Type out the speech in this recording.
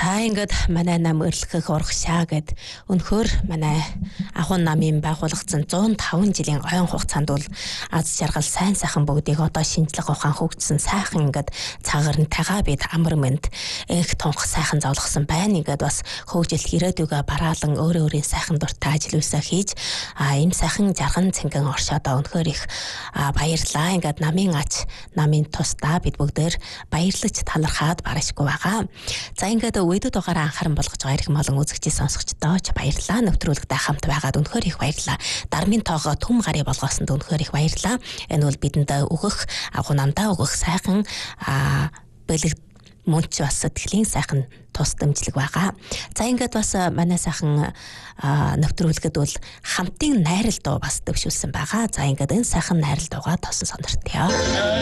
За ингээд манай нам өрлөхөх урагшаа гэд өнөхөр манай ахуйн намын байгуулагдсан 105 жилийн ойн хугацаанд бол аз жаргал сайн сайхан бүгдийг одоо шинжлэх ухаан хөгжсөн сайхан ингээд цагаарнтайгаа бид амар мэнд их тунх сайхан зовлогсон байна. Ингээд бас хөгжил ирээдүгөө бараалан өөрөө өөрийн сайхан дуртай ажил үйлсээ хийж ийм сайхан жарган цэнгэн оршоодоо өнөхөр их баярлаа. Ингээд намын ач намын тусдаа бид бүгдээр баярлаж талархаад барашгүй байгаа. За ингээд үедэд угаараа анхааран болгож байгаа их олон үзэгчид сонсогчдоо ч баярлалаа. Нэвтрүүлэгтээ хамт байгаад өнөхөр их баярлалаа. Дармын тоогоо түм гарыг болгосонд өнөхөр их баярлалаа. Энэ бол бидэнд өгөх агуу намдаа өгөх сайхан бэлэг мөн ч бас сэтгэлийн сайхан тус дэмжлэг байгаа. За ингээд бас манай сайхан нэвтрүүлгэд бол хамтын найрал дуу бас дэвшүүлсэн байгаа. За ингээд энэ сайхан найрал дуугаа тосон сонирхтё.